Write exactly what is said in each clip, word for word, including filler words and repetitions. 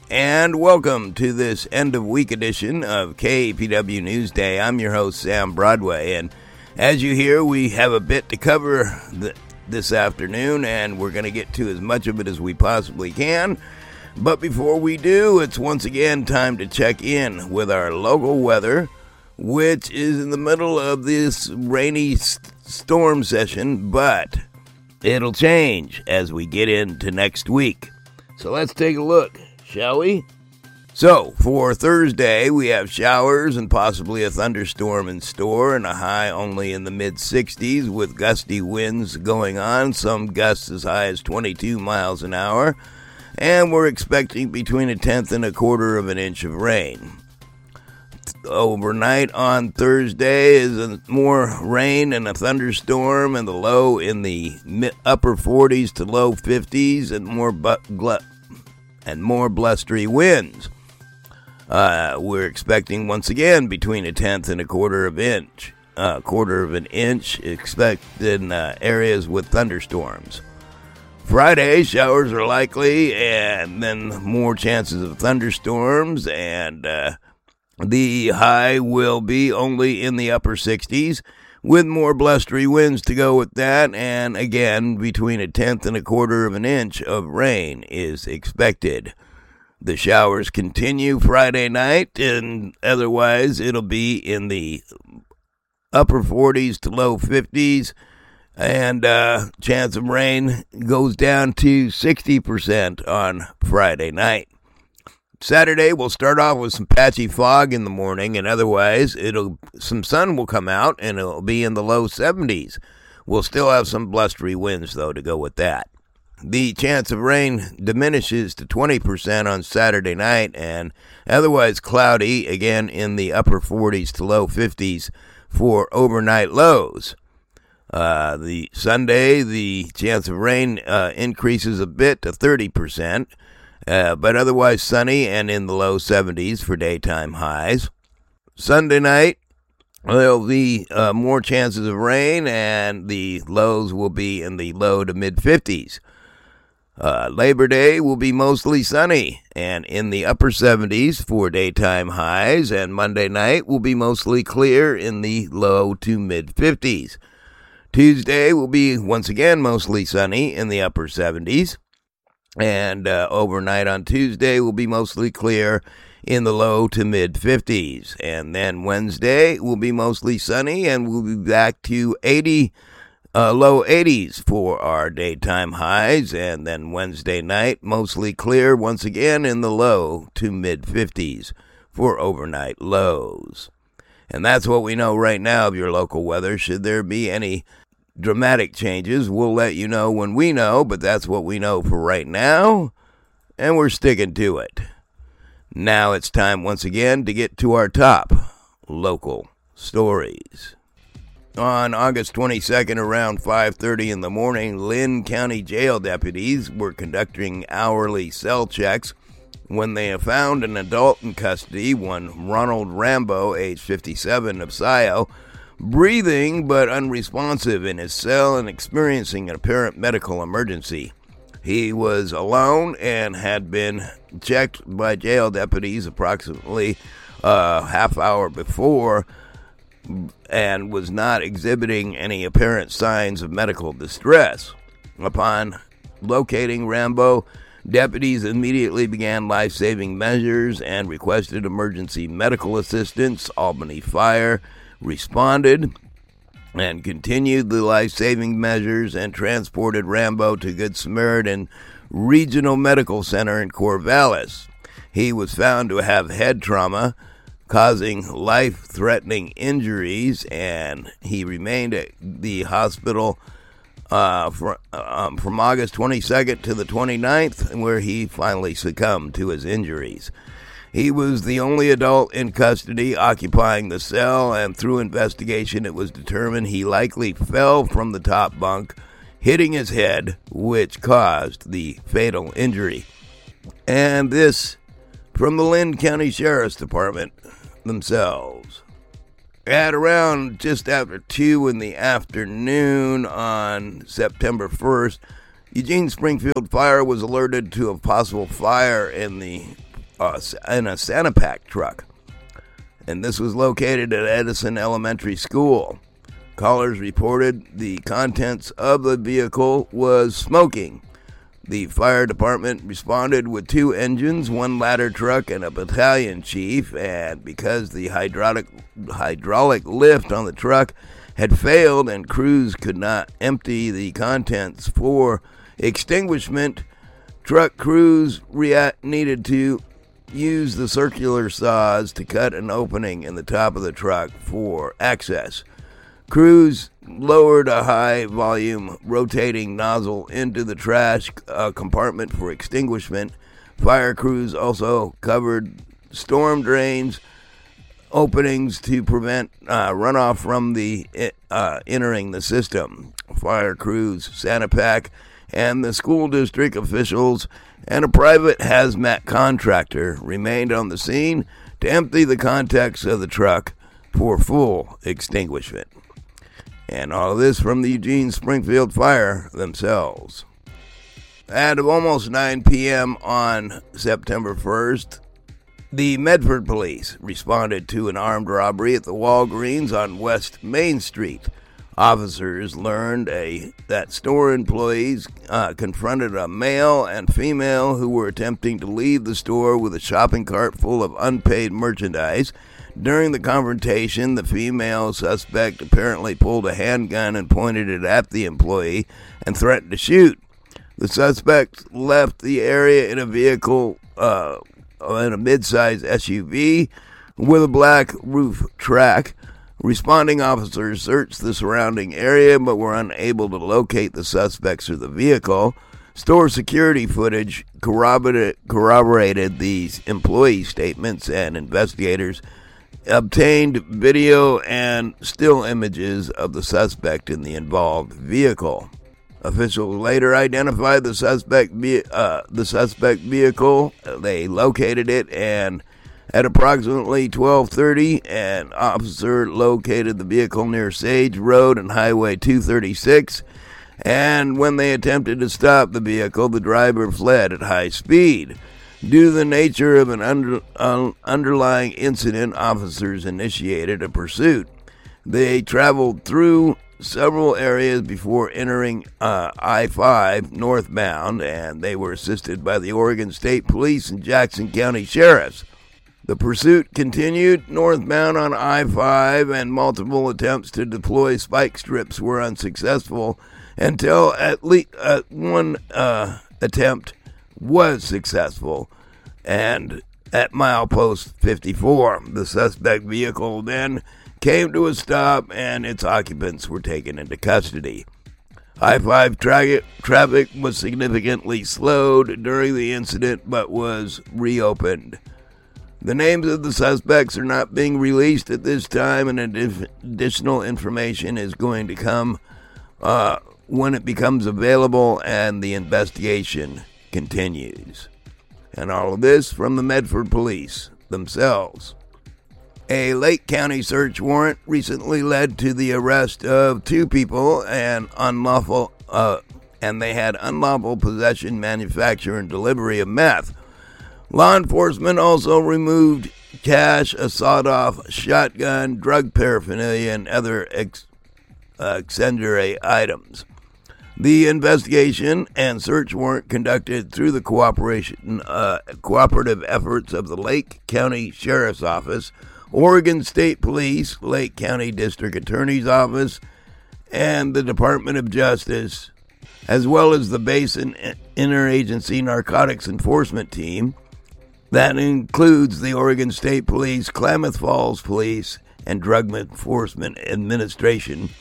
And welcome to this end-of-week edition of K P W Newsday. I'm your host, Sam Broadway, and as you hear, we have a bit to cover th- this afternoon, and we're going to get to as much of it as we possibly can. But before we do, it's once again time to check in with our local weather, which is in the middle of this rainy st- storm session, but it'll change as we get into next week. So let's take a look, shall we? So, for Thursday, we have showers and possibly a thunderstorm in store, and a high only in the mid-sixties with gusty winds going on, some gusts as high as twenty-two miles an hour, and we're expecting between a tenth and a quarter of an inch of rain. Overnight on Thursday is a more rain and a thunderstorm, and the low in the mid- upper forties to low fifties, and more bu- gl- and more blustery winds. Uh, we're expecting once again between a tenth and a quarter of inch, uh, quarter of an inch expected in uh, areas with thunderstorms. Friday, showers are likely, and then more chances of thunderstorms, and uh, the high will be only in the upper sixties, with more blustery winds to go with that, and again, between a tenth and a quarter of an inch of rain is expected. The showers continue Friday night, and otherwise it'll be in the upper forties to low fifties, and uh, chance of rain goes down to sixty percent on Friday night. Saturday, we'll start off with some patchy fog in the morning, and otherwise it'll some sun will come out, and it'll be in the low seventies. We'll still have some blustery winds, though, to go with that. The chance of rain diminishes to twenty percent on Saturday night, and otherwise cloudy, again in the upper forties to low fifties for overnight lows. Uh, the Sunday, the chance of rain uh, increases a bit to thirty percent, uh, but otherwise sunny and in the low seventies for daytime highs. Sunday night, there'll be uh, more chances of rain, and the lows will be in the low to mid-fifties. Uh, Labor Day will be mostly sunny and in the upper seventies for daytime highs, and Monday night will be mostly clear in the low to mid-fifties. Tuesday will be once again mostly sunny in the upper seventies, and uh, overnight on Tuesday will be mostly clear in the low to mid-fifties. And then Wednesday will be mostly sunny, and we'll be back to eighty Uh, low eighties for our daytime highs, and then Wednesday night mostly clear once again in the low to mid-fifties for overnight lows. And that's what we know right now of your local weather. Should there be any dramatic changes, we'll let you know when we know, but that's what we know for right now, and we're sticking to it. Now it's time once again to get to our top local stories. On August twenty-second, around five thirty in the morning, Lynn County Jail deputies were conducting hourly cell checks when they found an adult in custody, one Ronald Rambo, age fifty-seven, of Scio, breathing but unresponsive in his cell and experiencing an apparent medical emergency. He was alone and had been checked by jail deputies approximately a half hour before, and was not exhibiting any apparent signs of medical distress. Upon locating Rambo, deputies immediately began life-saving measures and requested emergency medical assistance. Albany Fire responded and continued the life-saving measures and transported Rambo to Good Samaritan Regional Medical Center in Corvallis. He was found to have head trauma, causing life-threatening injuries, and he remained at the hospital uh, for, um, from August twenty-second to the twenty-ninth, where he finally succumbed to his injuries. He was the only adult in custody occupying the cell, and through investigation it was determined he likely fell from the top bunk, hitting his head, which caused the fatal injury. And this from the Lynn County Sheriff's Department themselves. At around just after two in the afternoon on September first, Eugene Springfield Fire was alerted to a possible fire in the uh, in a Santa Pack truck. And this was located at Edison Elementary School. Callers reported the contents of the vehicle was smoking. The fire department responded with two engines, one ladder truck, and a battalion chief. And because the hydraulic hydraulic lift on the truck had failed and crews could not empty the contents for extinguishment, truck crews react needed to use the circular saws to cut an opening in the top of the truck for access. Crews lowered a high-volume rotating nozzle into the trash uh, compartment for extinguishment. Fire crews also covered storm drains openings to prevent uh, runoff from the uh, entering the system. Fire crews, Santa Pack, and the school district officials and a private hazmat contractor remained on the scene to empty the contents of the truck for full extinguishment. And all of this from the Eugene Springfield Fire themselves. At almost nine p.m. on September first, the Medford police responded to an armed robbery at the Walgreens on West Main Street. Officers learned a, that store employees uh, confronted a male and female who were attempting to leave the store with a shopping cart full of unpaid merchandise. During the confrontation, the female suspect apparently pulled a handgun and pointed it at the employee and threatened to shoot. The suspect left the area in a vehicle, uh, in a mid-sized S U V with a black roof track. Responding officers searched the surrounding area but were unable to locate the suspects or the vehicle. Store security footage corroborated, corroborated these employee statements, and investigators obtained video and still images of the suspect in the involved vehicle. Officials later identified the suspect uh, the suspect vehicle. They located it, and at approximately twelve thirty, an officer located the vehicle near Sage Road and Highway two thirty-six, and when they attempted to stop the vehicle, the driver fled at high speed. Due to the nature of an under, uh, underlying incident, officers initiated a pursuit. They traveled through several areas before entering uh, I five northbound, and they were assisted by the Oregon State Police and Jackson County Sheriffs. The pursuit continued northbound on I five, and multiple attempts to deploy spike strips were unsuccessful until at least uh, one uh, attempt was successful, and at milepost fifty-four, the suspect vehicle then came to a stop and its occupants were taken into custody. I five tra- traffic was significantly slowed during the incident but was reopened. The names of the suspects are not being released at this time, and additional information is going to come uh, when it becomes available and the investigation continues. And all of this from the Medford police themselves. A Lake County search warrant recently led to the arrest of two people and unlawful, uh, and they had unlawful possession, manufacture, and delivery of meth. Law enforcement also removed cash, a sawed-off shotgun, drug paraphernalia, and other ex- uh, incendiary items. The investigation and search warrant conducted through the cooperation, uh, cooperative efforts of the Lake County Sheriff's Office, Oregon State Police, Lake County District Attorney's Office, and the Department of Justice, as well as the Basin Interagency Narcotics Enforcement Team. That includes the Oregon State Police, Klamath Falls Police, and Drug Enforcement Administration,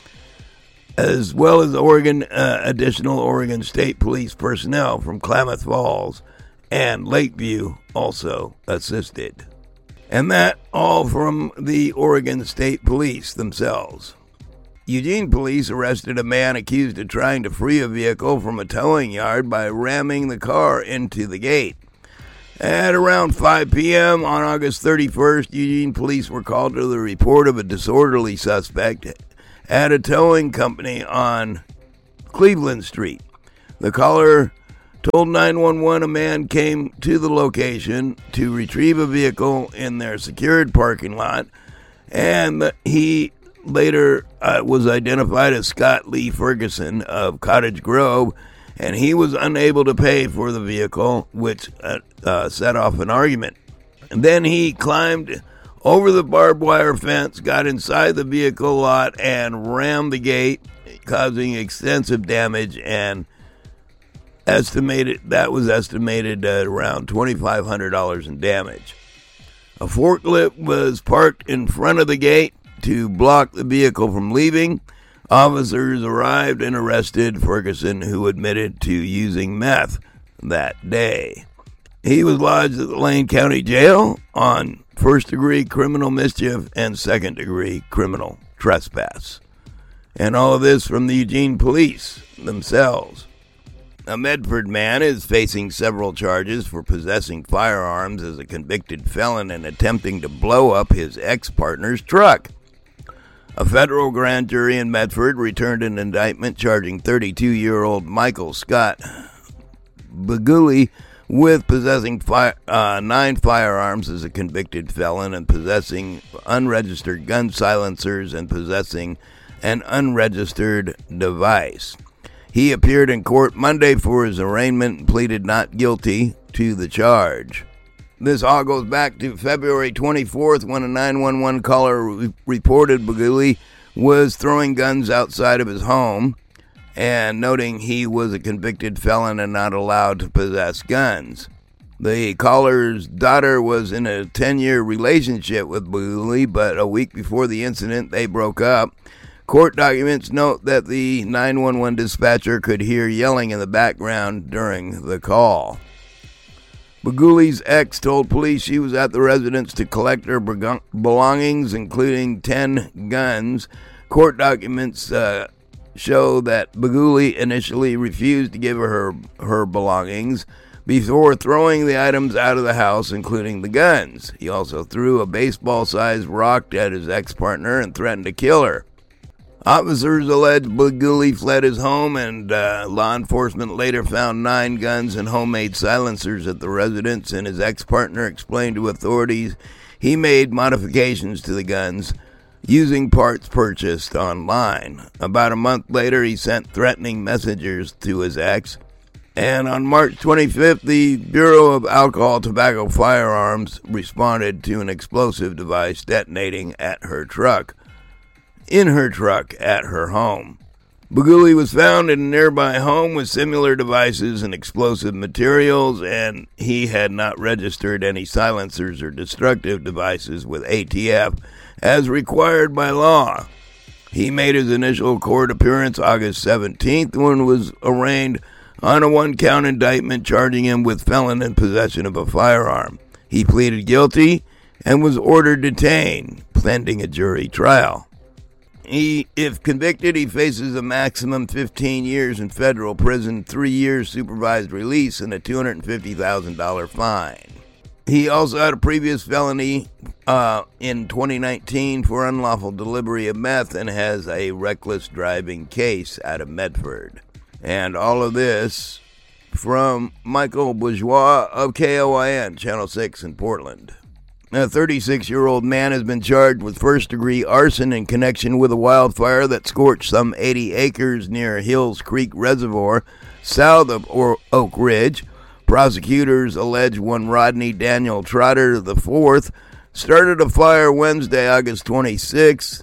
as well as Oregon uh, additional Oregon State Police personnel from Klamath Falls and Lakeview also assisted. And that all from the Oregon State Police themselves. Eugene police arrested a man accused of trying to free a vehicle from a towing yard by ramming the car into the gate. At around five p.m. on August thirty-first, Eugene police were called to the report of a disorderly suspect at a towing company on Cleveland Street. The caller told nine one one a man came to the location to retrieve a vehicle in their secured parking lot, and he later uh, was identified as Scott Lee Ferguson of Cottage Grove, and he was unable to pay for the vehicle, which uh, uh, set off an argument. And then he climbed over the barbed wire fence, got inside the vehicle lot, and rammed the gate, causing extensive damage, and estimated that was estimated at around twenty-five hundred dollars in damage. A forklift was parked in front of the gate to block the vehicle from leaving. Officers arrived and arrested Ferguson, who admitted to using meth that day. He was lodged at the Lane County Jail on first-degree criminal mischief and second-degree criminal trespass. And all of this from the Eugene police themselves. A Medford man is facing several charges for possessing firearms as a convicted felon and attempting to blow up his ex-partner's truck. A federal grand jury in Medford returned an indictment charging thirty-two-year-old Michael Scott Baguli with possessing fi- uh, nine firearms as a convicted felon and possessing unregistered gun silencers and possessing an unregistered device. He appeared in court Monday for his arraignment and pleaded not guilty to the charge. This all goes back to February twenty-fourth when a nine one one caller re- reported Baguli was throwing guns outside of his home and noting he was a convicted felon and not allowed to possess guns. The caller's daughter was in a ten-year relationship with Baguli, but a week before the incident, they broke up. Court documents note that the nine one one dispatcher could hear yelling in the background during the call. Baguli's ex told police she was at the residence to collect her belongings, including ten guns. Court documents uh, show that Baguli initially refused to give her her belongings before throwing the items out of the house, including the guns. He also threw a baseball-sized rock at his ex-partner and threatened to kill her. Officers allege Baguli fled his home, and uh, law enforcement later found nine guns and homemade silencers at the residence, and his ex-partner explained to authorities he made modifications to the guns using parts purchased online. About a month later, he sent threatening messages to his ex, and on March twenty-fifth, the Bureau of Alcohol, Tobacco, Firearms responded to an explosive device detonating at her truck. in her truck at her home. Baguli was found in a nearby home with similar devices and explosive materials, and he had not registered any silencers or destructive devices with A T F as required by law. He made his initial court appearance August seventeenth when was arraigned on a one-count indictment charging him with felon in possession of a firearm. He pleaded guilty and was ordered detained, pending a jury trial. He, if convicted, he faces a maximum fifteen years in federal prison, three years supervised release, and a two hundred fifty thousand dollars fine. He also had a previous felony uh, in twenty nineteen for unlawful delivery of meth and has a reckless driving case out of Medford. And all of this from Michael Bourgeois of K O I N, Channel six in Portland. A thirty-six-year-old man has been charged with first-degree arson in connection with a wildfire that scorched some eighty acres near Hills Creek Reservoir, south of Oak Ridge. Prosecutors allege one Rodney Daniel Trotter the fourth started a fire Wednesday, August twenty-sixth,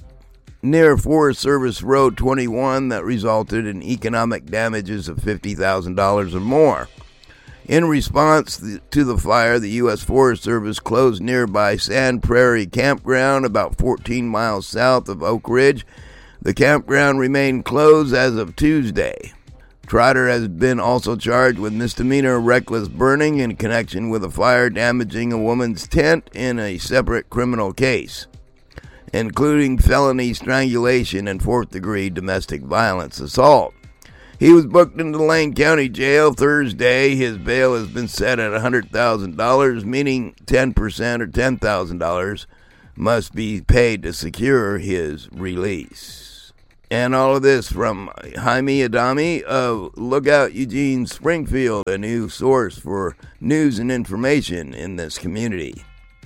near Forest Service Road twenty-one that resulted in economic damages of fifty thousand dollars or more. In response to the fire, the U S Forest Service closed nearby Sand Prairie Campground about fourteen miles south of Oak Ridge. The campground remained closed as of Tuesday. Trotter has been also charged with misdemeanor reckless burning in connection with a fire damaging a woman's tent in a separate criminal case, including felony strangulation and fourth-degree domestic violence assault. He was booked into Lane County Jail Thursday. His bail has been set at one hundred thousand dollars, meaning ten percent or ten thousand dollars must be paid to secure his release. And all of this from Jaime Adami of Lookout Eugene Springfield, a new source for news and information in this community.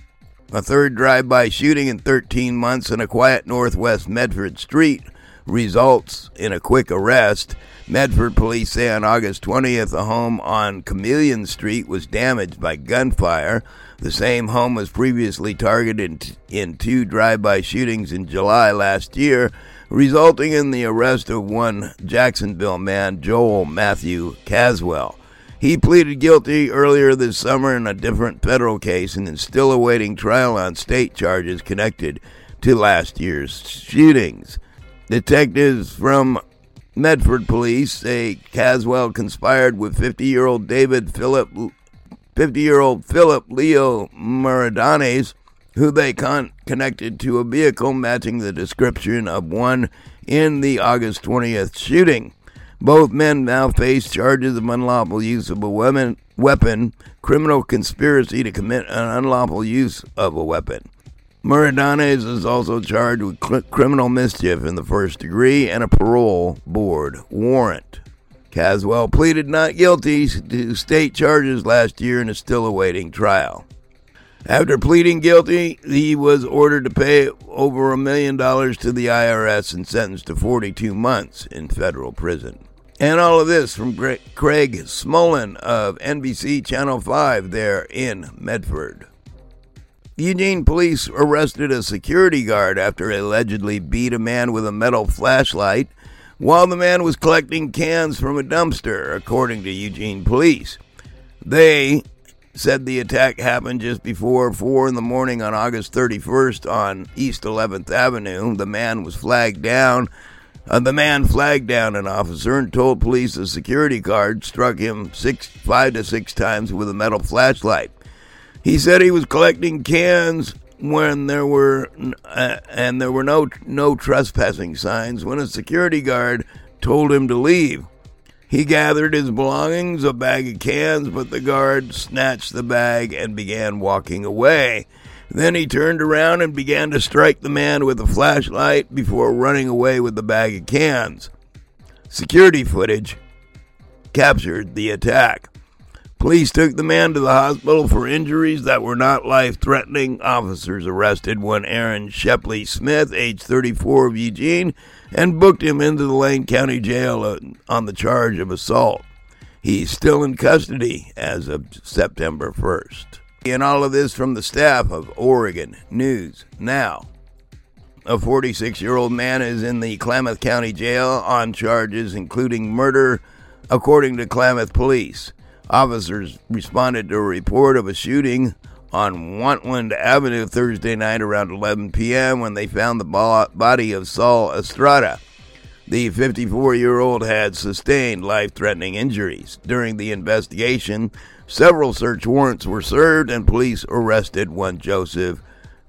A third drive-by shooting in thirteen months in a quiet northwest Medford street results in a quick arrest. Medford police say on August twentieth, a home on Chameleon Street was damaged by gunfire. The same home was previously targeted in two drive-by shootings in July last year, resulting in the arrest of one Jacksonville man, Joel Matthew Caswell. He pleaded guilty earlier this summer in a different federal case and is still awaiting trial on state charges connected to last year's shootings. Detectives from Medford police say Caswell conspired with fifty-year-old David Philip, fifty-year-old Philip Leo Muradones, who they con- connected to a vehicle matching the description of one in the August twentieth shooting. Both men now face charges of unlawful use of a weapon, weapon, criminal conspiracy to commit an unlawful use of a weapon. Muradones is also charged with cl- criminal mischief in the first degree and a parole board warrant. Caswell pleaded not guilty to state charges last year and is still awaiting trial. After pleading guilty, he was ordered to pay over a million dollars to the I R S and sentenced to forty-two months in federal prison. And all of this from Craig Smolin of N B C Channel five there in Medford. Eugene police arrested a security guard after he allegedly beat a man with a metal flashlight while the man was collecting cans from a dumpster, according to Eugene police. They said the attack happened just before four in the morning on August thirty-first on East eleventh Avenue. The man was flagged down. Uh, the man flagged down an officer and told police a security guard struck him six, five to six times with a metal flashlight. He said he was collecting cans when there were uh, and there were no no trespassing signs when a security guard told him to leave. He gathered his belongings, a bag of cans, but the guard snatched the bag and began walking away. Then he turned around and began to strike the man with a flashlight before running away with the bag of cans. Security footage captured the attack. Police took the man to the hospital for injuries that were not life-threatening. Officers arrested one Aaron Shepley Smith, age thirty-four, of Eugene, and booked him into the Lane County Jail on the charge of assault. He's still in custody as of September first. And all of this from the staff of Oregon News Now. A forty-six-year-old man is in the Klamath County Jail on charges including murder, according to Klamath Police. Officers responded to a report of a shooting on Wantland Avenue Thursday night around eleven p.m. when they found the body of Saul Estrada. The fifty-four-year-old had sustained life-threatening injuries. During the investigation, several search warrants were served and police arrested one Joseph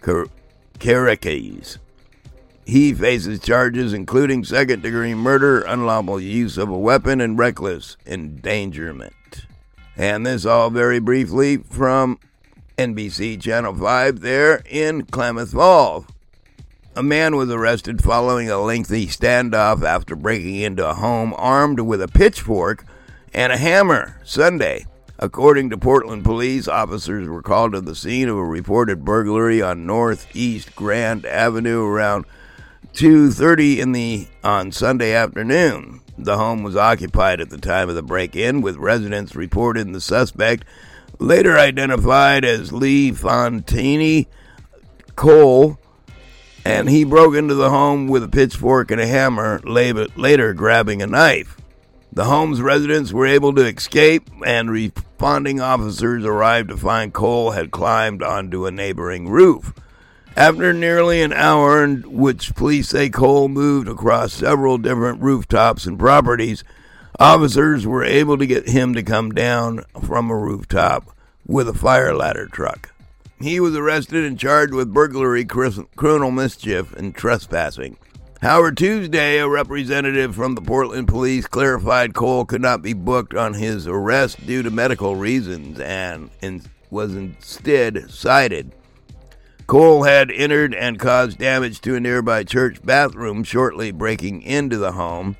Caraques. He faces charges including second-degree murder, unlawful use of a weapon, and reckless endangerment. And this all very briefly from N B C Channel five there in Klamath Falls. A man was arrested following a lengthy standoff after breaking into a home armed with a pitchfork and a hammer Sunday. According to Portland police, officers were called to the scene of a reported burglary on Northeast Grand Avenue around two thirty in the on Sunday afternoon. The home was occupied at the time of the break-in, with residents reported the suspect, later identified as Lee Fontini Cole, and he broke into the home with a pitchfork and a hammer, later grabbing a knife. The home's residents were able to escape, and responding officers arrived to find Cole had climbed onto a neighboring roof. After nearly an hour in which police say Cole moved across several different rooftops and properties, officers were able to get him to come down from a rooftop with a fire ladder truck. He was arrested and charged with burglary, criminal mischief, and trespassing. However, Tuesday, a representative from the Portland police clarified Cole could not be booked on his arrest due to medical reasons and was instead cited. Cole had entered and caused damage to a nearby church bathroom, shortly breaking into the home.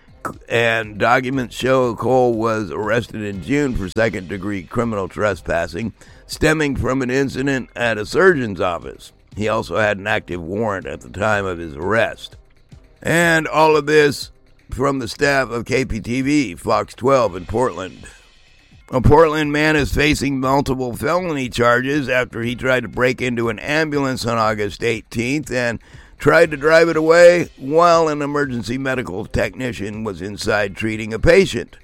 And documents show Cole was arrested in June for second-degree criminal trespassing, stemming from an incident at a surgeon's office. He also had an active warrant at the time of his arrest. And all of this from the staff of K P T V, Fox twelve in Portland. A Portland man is facing multiple felony charges after he tried to break into an ambulance on August eighteenth and tried to drive it away while an emergency medical technician was inside treating a patient.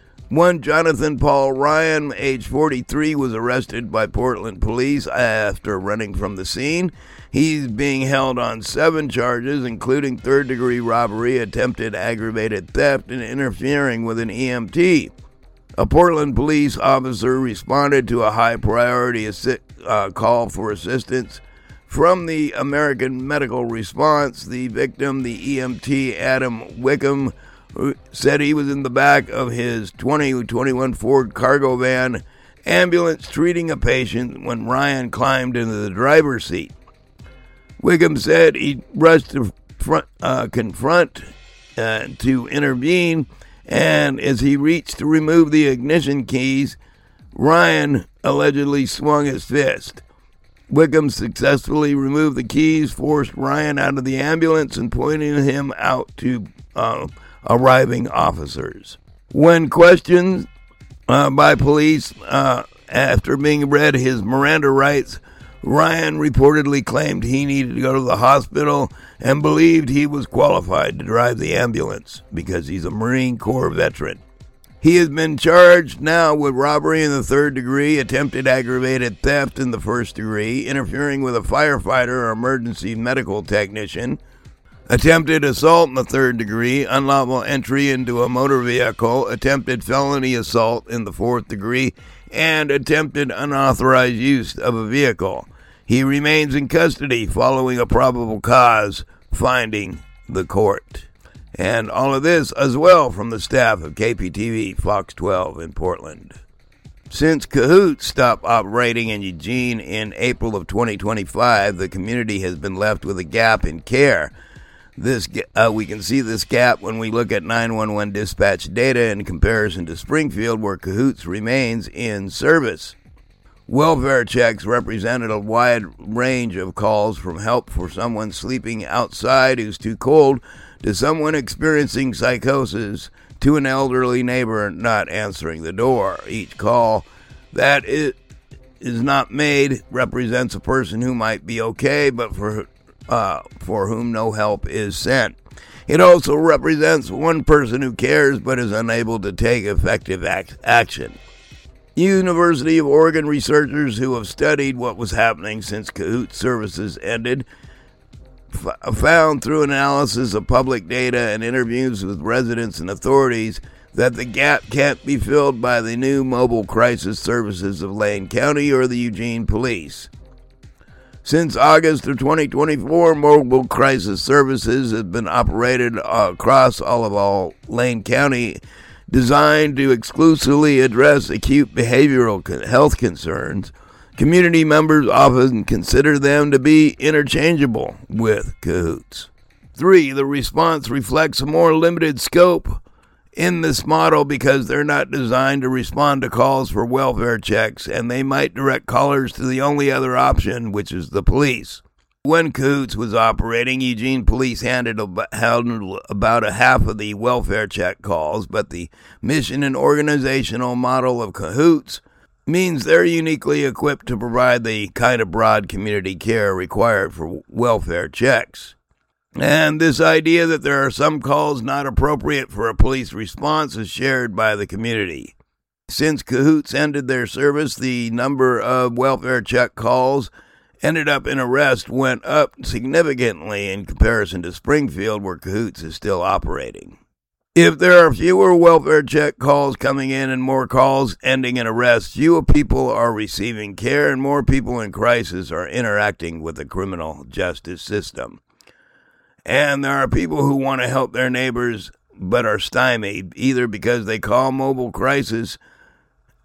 One Jonathan Paul Ryan, age forty-three, was arrested by Portland police after running from the scene. He's being held on seven charges, including third-degree robbery, attempted aggravated theft, and interfering with an E M T. A Portland police officer responded to a high-priority assi- uh, call for assistance from the American Medical Response. The victim, the E M T Adam Wickham, said he was in the back of his twenty twenty-one Ford cargo van ambulance treating a patient when Ryan climbed into the driver's seat. Wickham said he rushed to front, uh, confront, uh, to intervene, and as he reached to remove the ignition keys, Ryan allegedly swung his fist. Wickham successfully removed the keys, forced Ryan out of the ambulance, and pointed him out to uh, arriving officers. When questioned uh, by police uh, after being read his Miranda rights, Ryan reportedly claimed he needed to go to the hospital and believed he was qualified to drive the ambulance because he's a Marine Corps veteran. He has been charged now with robbery in the third degree, attempted aggravated theft in the first degree, interfering with a firefighter or emergency medical technician, attempted assault in the third degree, unlawful entry into a motor vehicle, attempted felony assault in the fourth degree, and attempted unauthorized use of a vehicle. He remains in custody following a probable cause finding the court. And all of this as well from the staff of K P T V, Fox twelve in Portland. Since Cahoots stopped operating in Eugene in April of twenty twenty-five, the community has been left with a gap in care. This uh, we can see this gap when we look at nine one one dispatch data in comparison to Springfield, where Cahoots remains in service. Welfare checks represented a wide range of calls, from help for someone sleeping outside who's too cold to someone experiencing psychosis to an elderly neighbor not answering the door. Each call that is not made represents a person who might be okay, but for uh, for whom no help is sent. It also represents one person who cares but is unable to take effective act- action. University of Oregon researchers who have studied what was happening since Cahoots services ended f- found through analysis of public data and interviews with residents and authorities that the gap can't be filled by the new mobile crisis services of Lane County or the Eugene Police. Since August of twenty twenty-four, mobile crisis services have been operated across all of all Lane County, designed to exclusively address acute behavioral health concerns. Community members often consider them to be interchangeable with Cahoots. Three, the response reflects a more limited scope in this model because they're not designed to respond to calls for welfare checks, and they might direct callers to the only other option, which is the police. When Cahoots was operating, Eugene Police handled about a half of the welfare check calls, but the mission and organizational model of Cahoots means they're uniquely equipped to provide the kind of broad community care required for welfare checks. And this idea that there are some calls not appropriate for a police response is shared by the community. Since Cahoots ended their service, the number of welfare check calls ended up in arrest went up significantly in comparison to Springfield, where Cahoots is still operating. If there are fewer welfare check calls coming in and more calls ending in arrest, fewer people are receiving care and more people in crisis are interacting with the criminal justice system. And there are people who want to help their neighbors but are stymied, either because they call mobile crisis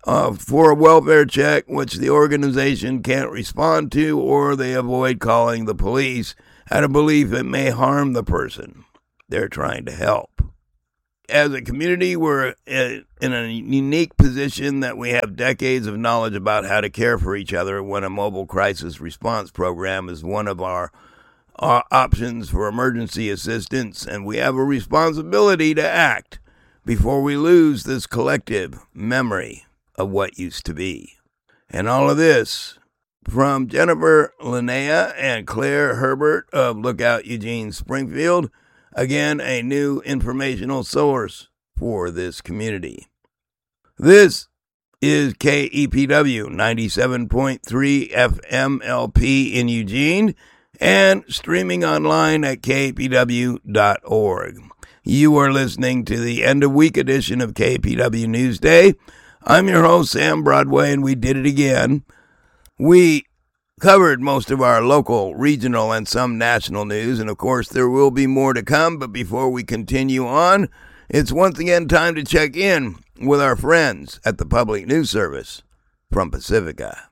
uh, for a welfare check, which the organization can't respond to, or they avoid calling the police out of belief it may harm the person they're trying to help. As a community, we're in a unique position that we have decades of knowledge about how to care for each other when a mobile crisis response program is one of our, our options for emergency assistance, and we have a responsibility to act before we lose this collective memory of what used to be. And all of this from Jennifer Linnea and Claire Herbert of Lookout Eugene Springfield, again, a new informational source for this community. This is K E P W ninety-seven point three F M L P in Eugene and streaming online at K P W dot org. You are listening to the end of week edition of K P W Newsday. I'm your host, Sam Broadway, and we did it again. We covered most of our local, regional, and some national news, and of course there will be more to come, but before we continue on, it's once again time to check in with our friends at the Public News Service from Pacifica.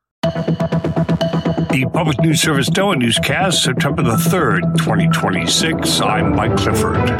The Public News Service NOAA Newscast, September the third, twenty twenty-six. I'm Mike Clifford.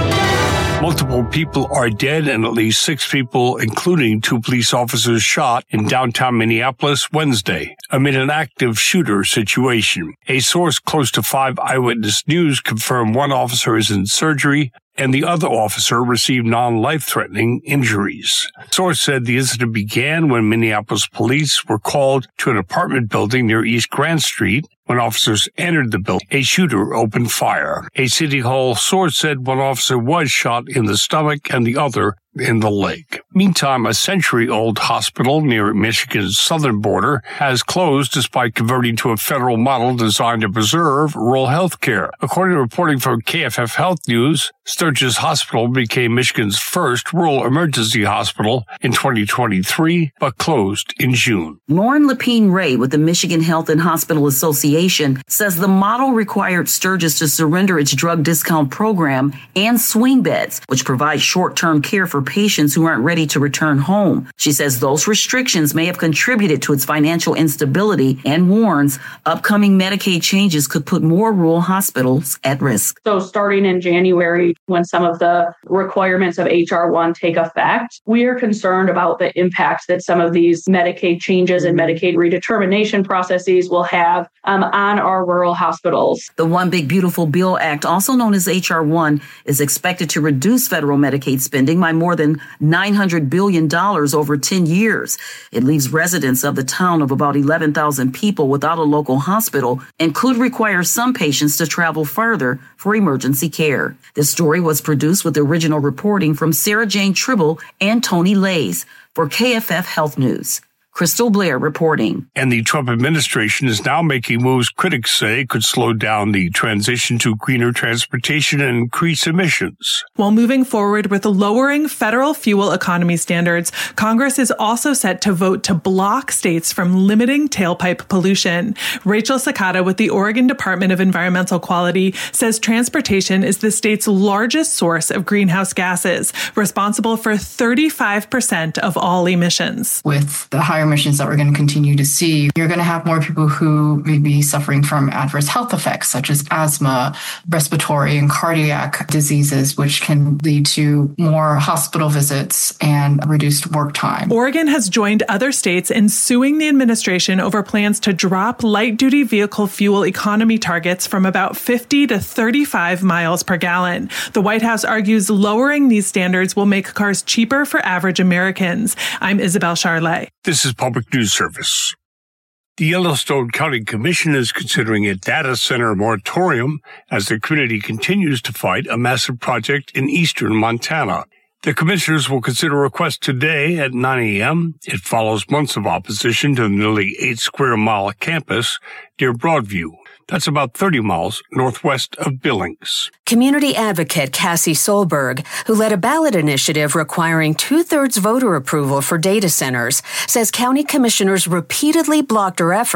Multiple people are dead and at least six people, including two police officers, shot in downtown Minneapolis Wednesday amid an active shooter situation. A source close to five Eyewitness News confirmed one officer is in surgery and the other officer received non-life-threatening injuries. Source said the incident began when Minneapolis police were called to an apartment building near East Grand Street. When officers entered the building, a shooter opened fire. A City Hall source said one officer was shot in the stomach and the other in the leg. Meantime, a century-old hospital near Michigan's southern border has closed despite converting to a federal model designed to preserve rural health care. According to reporting from K F F Health News, Sturgis Hospital became Michigan's first rural emergency hospital in twenty twenty-three, but closed in June. Lauren Lepine Ray with the Michigan Health and Hospital Association says the model required Sturgis to surrender its drug discount program and swing beds, which provide short-term care for patients who aren't ready to return home. She says those restrictions may have contributed to its financial instability and warns upcoming Medicaid changes could put more rural hospitals at risk. So starting in January, when some of the requirements of H R one take effect, we are concerned about the impact that some of these Medicaid changes and Medicaid redetermination processes will have um, on our rural hospitals. The One Big Beautiful Bill Act, also known as H R one, is expected to reduce federal Medicaid spending by more than nine hundred billion dollars over ten years. It leaves residents of the town of about eleven thousand people without a local hospital and could require some patients to travel further for emergency care. This story was produced with original reporting from Sarah Jane Tribble and Tony Lays for K F F Health News. Crystal Blair reporting. And the Trump administration is now making moves critics say could slow down the transition to greener transportation and increase emissions. While moving forward with lowering federal fuel economy standards, Congress is also set to vote to block states from limiting tailpipe pollution. Rachel Sakata with the Oregon Department of Environmental Quality says transportation is the state's largest source of greenhouse gases, responsible for thirty-five percent of all emissions. With the higher emissions that we're going to continue to see, you're going to have more people who may be suffering from adverse health effects such as asthma, respiratory and cardiac diseases, which can lead to more hospital visits and reduced work time. Oregon has joined other states in suing the administration over plans to drop light-duty vehicle fuel economy targets from about fifty to thirty-five miles per gallon. The White House argues lowering these standards will make cars cheaper for average Americans. I'm Isabel Charlet. This is Public News Service. The Yellowstone County Commission is considering a data center moratorium as the community continues to fight a massive project in eastern Montana. The commissioners will consider a request today at nine a.m. It follows months of opposition to the nearly eight square mile campus near Broadview. That's about thirty miles northwest of Billings. Community advocate Cassie Solberg, who led a ballot initiative requiring two-thirds voter approval for data centers, says county commissioners repeatedly blocked her efforts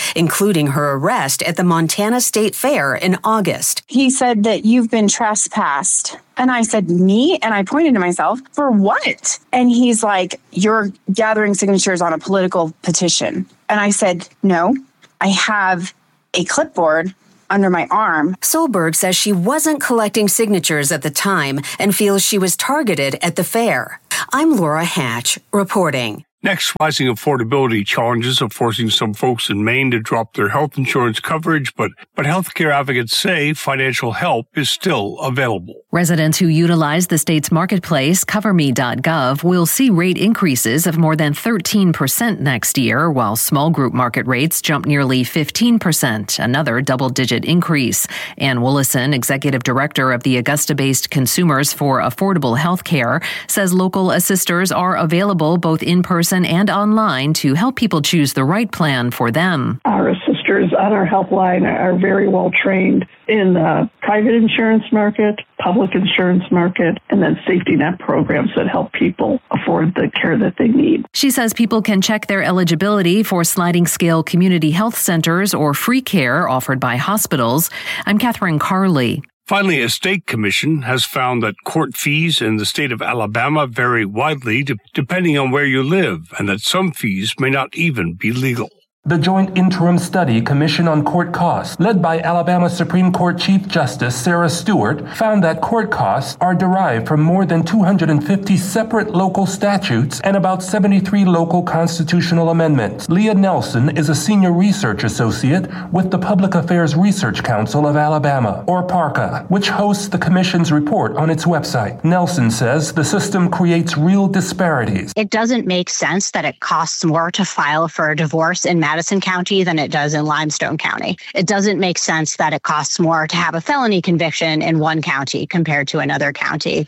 including her arrest at the Montana State Fair in August. He said that you've been trespassed. And I said, me? And I pointed to myself, for what? And he's like, you're gathering signatures on a political petition. And I said, no, I have a clipboard under my arm. Solberg says she wasn't collecting signatures at the time and feels she was targeted at the fair. I'm Laura Hatch, reporting. Next, rising affordability challenges are forcing some folks in Maine to drop their health insurance coverage, but, but healthcare advocates say financial help is still available. Residents who utilize the state's marketplace, cover me dot gov, will see rate increases of more than thirteen percent next year, while small group market rates jump nearly fifteen percent, another double-digit increase. Ann Willison, executive director of the Augusta-based Consumers for Affordable Healthcare, says local assisters are available both in person and online to help people choose the right plan for them. Our assisters on our helpline are very well trained in the private insurance market, public insurance market, and then safety net programs that help people afford the care that they need. She says people can check their eligibility for sliding scale community health centers or free care offered by hospitals. I'm Catherine Carley. Finally, a state commission has found that court fees in the state of Alabama vary widely de- depending on where you live, and that some fees may not even be legal. The Joint Interim Study Commission on Court Costs, led by Alabama Supreme Court Chief Justice Sarah Stewart, found that court costs are derived from more than two hundred fifty separate local statutes and about seventy-three local constitutional amendments. Leah Nelson is a senior research associate with the Public Affairs Research Council of Alabama, or PARCA, which hosts the commission's report on its website. Nelson says the system creates real disparities. It doesn't make sense that it costs more to file for a divorce in Madison County than it does in Limestone County. It doesn't make sense that it costs more to have a felony conviction in one county compared to another county.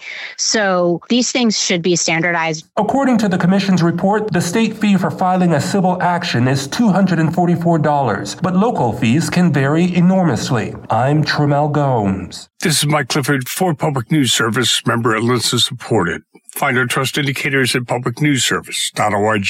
So these things should be standardized. According to the commission's report, the state fee for filing a civil action is two hundred forty-four dollars, but local fees can vary enormously. I'm Tremel Gomes. This is Mike Clifford for Public News Service, member at L I S A supported. Find our trust indicators at public news service dot org.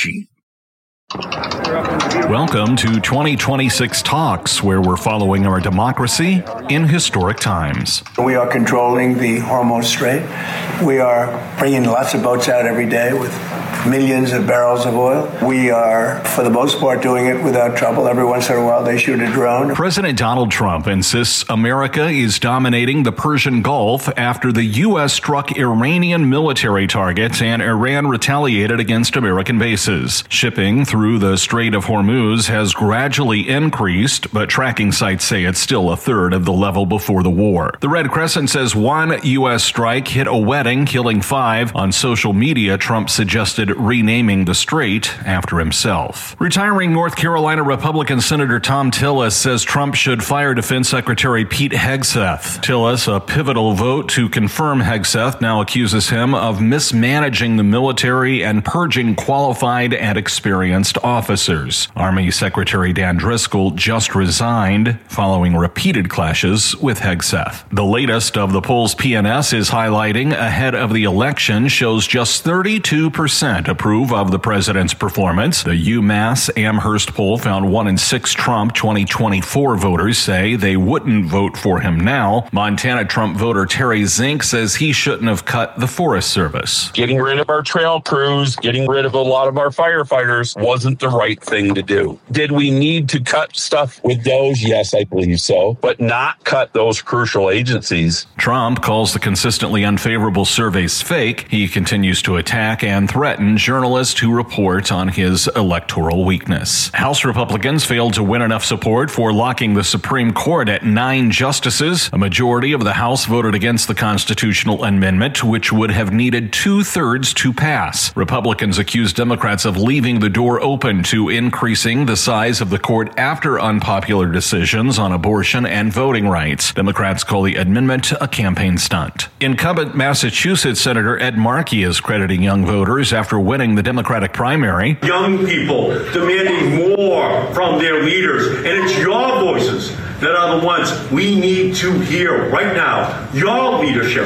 Welcome to twenty twenty-six Talks, where we're following our democracy in historic times. We are controlling the Hormuz Strait. We are bringing lots of boats out every day with millions of barrels of oil. We are, for the most part, doing it without trouble. Every once in a while, they shoot a drone. President Donald Trump insists America is dominating the Persian Gulf after the U S struck Iranian military targets and Iran retaliated against American bases. Shipping through the Strait of Hormuz has gradually increased, but tracking sites say it's still a third of the level before the war. The Red Crescent says one U S strike hit a wedding, killing five. On social media, Trump suggested renaming the strait after himself. Retiring North Carolina Republican Senator Thom Tillis says Trump should fire Defense Secretary Pete Hegseth. Tillis, a pivotal vote to confirm Hegseth, now accuses him of mismanaging the military and purging qualified and experienced officers. Army Secretary Dan Driscoll just resigned following repeated clashes with Hegseth. The latest of the polls P N S is highlighting ahead of the election shows just thirty-two percent approve of the president's performance. The UMass Amherst poll found one in six Trump twenty twenty-four voters say they wouldn't vote for him now. Montana Trump voter Terry Zink says he shouldn't have cut the Forest Service. Getting rid of our trail crews, getting rid of a lot of our firefighters wasn't the right thing to do. Did we need to cut stuff with those? Yes, I believe so, but not cut those crucial agencies. Trump calls the consistently unfavorable surveys fake. He continues to attack and threaten journalists who report on his electoral weakness. House Republicans failed to win enough support for locking the Supreme Court at nine justices. A majority of the House voted against the constitutional amendment, which would have needed two-thirds to pass. Republicans accused Democrats of leaving the door open to increasing the size of the court after unpopular decisions on abortion and voting rights. Democrats call the amendment a campaign stunt. Incumbent Massachusetts Senator Ed Markey is crediting young voters after winning the Democratic primary. Young people demanding more from their leaders, and it's your voices that are the ones we need to hear right now. Your leadership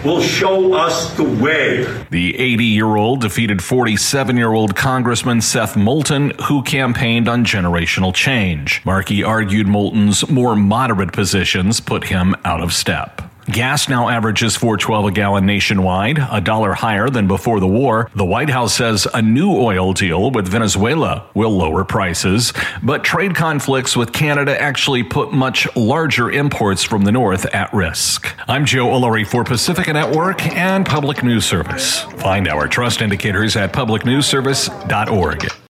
will show us the way. The eighty-year-old defeated forty-seven-year-old Congressman Seth Moulton, who campaigned on generational change. Markey argued Moulton's more moderate positions put him out of step. Gas now averages four dollars and twelve cents a gallon nationwide, a dollar higher than before the war. The White House says a new oil deal with Venezuela will lower prices, but trade conflicts with Canada actually put much larger imports from the north at risk. I'm Joe Ullery for Pacifica Network and Public News Service. Find our trust indicators at public news service dot org.